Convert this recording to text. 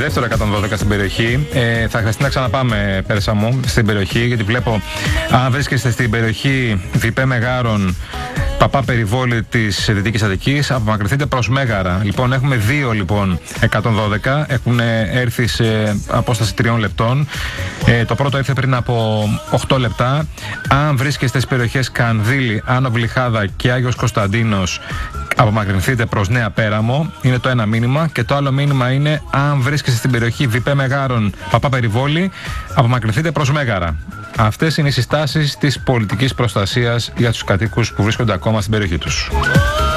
δεύτερο 112 στην περιοχή. Θα χρειαστεί να ξαναπάμε, Πέρσα μου, στην περιοχή, γιατί βλέπω, αν βρίσκεστε στην περιοχή Βιπέ Μεγάρων, Παπά Περιβόλη της Δυτικής Αττικής, απομακρυνθείτε προς Μέγαρα. Λοιπόν, έχουμε 2 112, έχουν έρθει σε απόσταση 3 λεπτών. Το πρώτο ήρθε πριν από 8 λεπτά. Αν βρίσκεστε στις περιοχές Κανδύλη, Άνω Βλυχάδα και Άγιος Κωνσταντίνος, απομακρυνθείτε προς Νέα Πέραμο. Είναι το ένα μήνυμα. Και το άλλο μήνυμα είναι, αν βρίσκεστε στην περιοχή Βιπέ Μεγάρων, Παπά Περιβόλη, απομακρυνθείτε προς Μέγαρα. Αυτές είναι οι συστάσεις της πολιτικής προστασίας για τους κατοίκους που βρίσκονται ακόμα στην περιοχή τους.